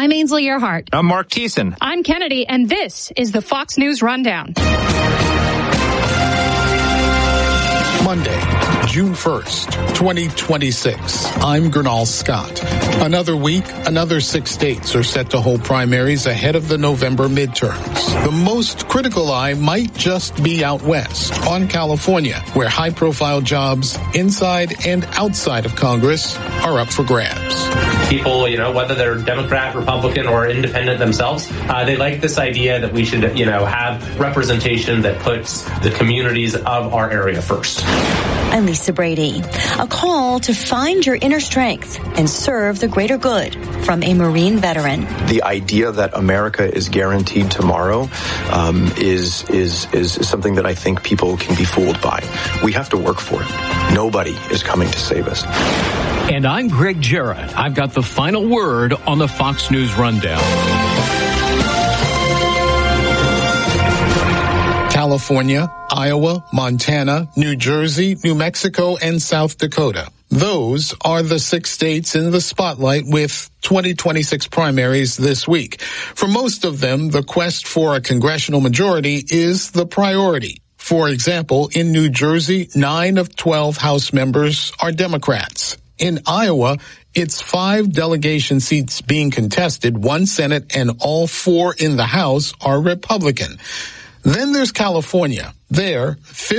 I'm Ainsley Earhart. I'm Mark Thiessen. I'm Kennedy, and this is the Fox News Rundown. Monday, June 1st, 2026. I'm Gernal Scott. Another week, another 6 states are set to hold primaries ahead of the November midterms. The most critical eye might just be out west, on California, where high-profile jobs inside and outside of Congress are up for grabs. People, whether they're Democrat, Republican, or independent themselves, they like this idea that we should, have representation that puts the communities of our area first. I'm Lisa Brady. A call to find your inner strength and serve the greater good from a Marine veteran. The idea that America is guaranteed tomorrow is something that I think people can be fooled by. We have to work for it. Nobody is coming to save us. And I'm Greg Jarrett. I've got the final word on the Fox News Rundown. California, Iowa, Montana, New Jersey, New Mexico, and South Dakota. Those are the 6 states in the spotlight with 2026 primaries this week. For most of them, the quest for a congressional majority is the priority. For example, in New Jersey, 9 of 12 House members are Democrats. In Iowa, it's 5 delegation seats being contested, 1 Senate, and all 4 in the House are Republican. Then there's California. There,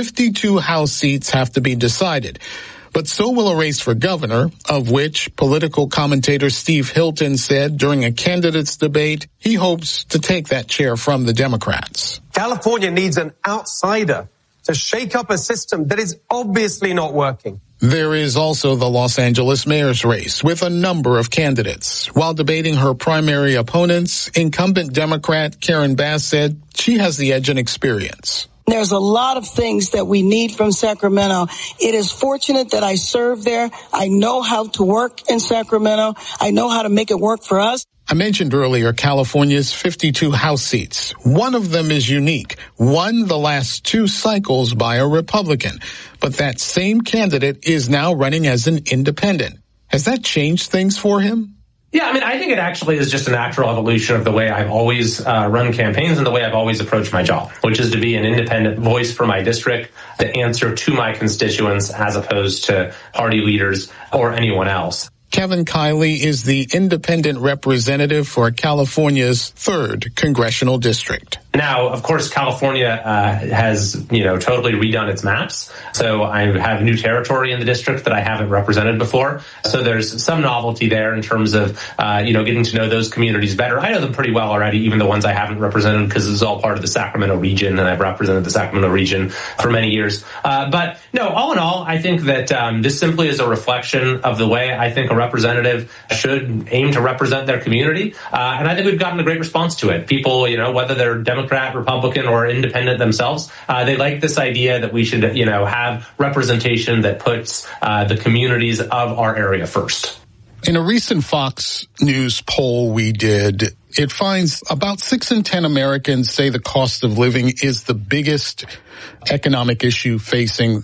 52 House seats have to be decided. But so will a race for governor, of which political commentator Steve Hilton said during a candidates debate he hopes to take that chair from the Democrats. California needs an outsider to shake up a system that is obviously not working. There is also the Los Angeles mayor's race with a number of candidates. While debating her primary opponents, incumbent Democrat Karen Bass said she has the edge in experience. There's a lot of things that we need from Sacramento. It is fortunate that I serve there. I know how to work in Sacramento. I know how to make it work for us. I mentioned earlier California's 52 House seats. One of them is unique, won the last 2 cycles by a Republican. But that same candidate is now running as an independent. Has that changed things for him? Yeah, I think it actually is just a natural evolution of the way I've always run campaigns and the way I've always approached my job, which is to be an independent voice for my district, to answer to my constituents as opposed to party leaders or anyone else. Kevin Kiley is the independent representative for California's 3rd congressional district. Now, of course, California has, totally redone its maps. So I have new territory in the district that I haven't represented before. So there's some novelty there in terms of, getting to know those communities better. I know them pretty well already, even the ones I haven't represented, because it's all part of the Sacramento region, and I've represented the Sacramento region for many years. But no, all in all, I think that this simply is a reflection of the way I think a representative should aim to represent their community. And I think we've gotten a great response to it. People, whether they're Democrat, Republican, or independent themselves, they like this idea that we should, have representation that puts the communities of our area first. In a recent Fox News poll we did, it finds about 6 in 10 Americans say the cost of living is the biggest economic issue facing